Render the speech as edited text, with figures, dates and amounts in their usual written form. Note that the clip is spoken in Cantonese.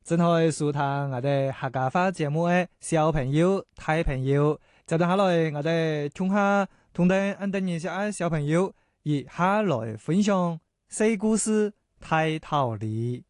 正好舒談我哋客家話節目嘅小朋友、大朋友，接住下來我哋從下同啲安德尼下小朋友以下來分享細故事大道理。